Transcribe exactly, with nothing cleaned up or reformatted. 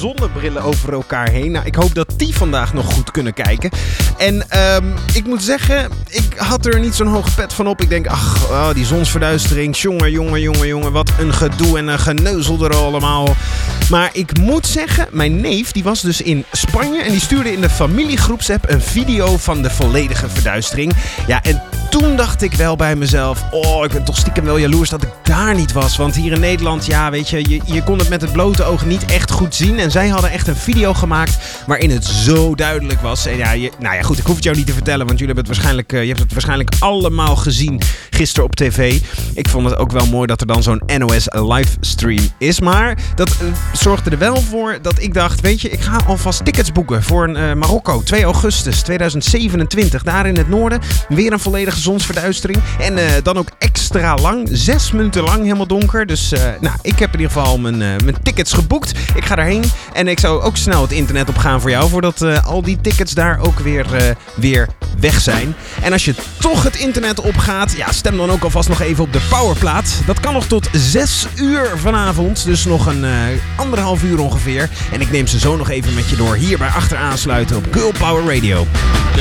zonnebrillen over elkaar heen. Nou, ik hoop dat die vandaag nog goed kunnen kijken. En um, ik moet zeggen, ik had er niet zo'n hoge pet van op. Ik denk, ach, oh, die zonsverduistering. Jongen, jongen, jongen, jongen. Wat een gedoe en een geneuzel er allemaal. Maar ik moet zeggen, mijn neef die was dus in Spanje en die stuurde in de familiegroepsapp een video van de volledige verduistering. Ja, en toen dacht ik wel bij mezelf, oh, ik ben toch stiekem wel jaloers dat ik daar niet was. Want hier in Nederland, ja, weet je, je, je kon het met het blote oog niet echt goed zien. En zij hadden echt een video gemaakt waarin het zo duidelijk was. En ja, je, nou ja, goed, ik hoef het jou niet te vertellen, want jullie hebben het waarschijnlijk, uh, je hebt het waarschijnlijk allemaal gezien gisteren op tv. Ik vond het ook wel mooi dat er dan zo'n N O S livestream is. Maar dat uh, zorgde er wel voor dat ik dacht, weet je, ik ga alvast tickets boeken voor een, uh, Marokko, twee augustus tweeduizend zevenentwintig. Daar in het noorden, weer een volledige zonsverduistering. En uh, dan ook extra lang, zes minuten lang helemaal donker. Dus uh, nou, ik heb in ieder geval mijn, uh, mijn tickets geboekt. Ik ga daarheen en ik zou ook snel het internet op gaan voor jou, voordat uh, al die tickets daar ook weer, uh, weer weg zijn. En als je toch het internet opgaat, ja, stem dan ook alvast nog even op de Powerplaat. Dat kan nog tot zes uur vanavond, dus nog een uh, anderhalf uur ongeveer. En ik neem ze zo nog even met je door hier bij Achteraansluiten op Girl Power Radio.